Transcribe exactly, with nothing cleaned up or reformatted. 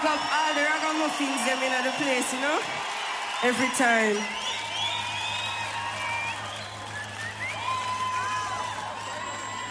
up all the ragamuffins them in the place, you know? Every time.